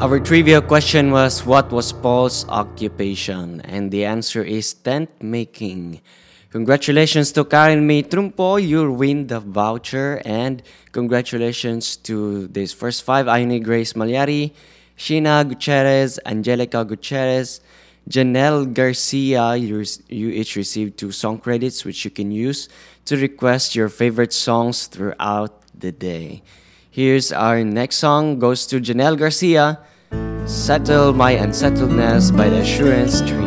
Our trivia question was, what was Paul's occupation? And the answer is tent making. Congratulations to Karen May Trumpo, you win the voucher. And congratulations to these first five: Ione Grace Malyari, Sheena Gutierrez, Angelica Gutierrez, Janelle Garcia. You each received 2 song credits, which you can use to request your favorite songs throughout the day. Here's our next song, goes to Janelle Garcia, Settle My Unsettledness by the Assurance Trio.